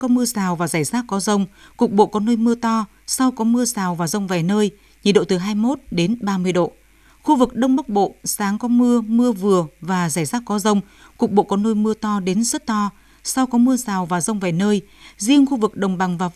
có mưa rào và rải rác có dông, cục bộ có nơi mưa to, sau có mưa rào và dông vài nơi, nhiệt độ từ 21 đến 30 độ. Khu vực Đông Bắc Bộ, sáng có mưa, mưa vừa và rải rác có dông, cục bộ có nơi mưa to đến rất to, sau có mưa rào và dông vài nơi. Riêng khu vực Đồng bằng và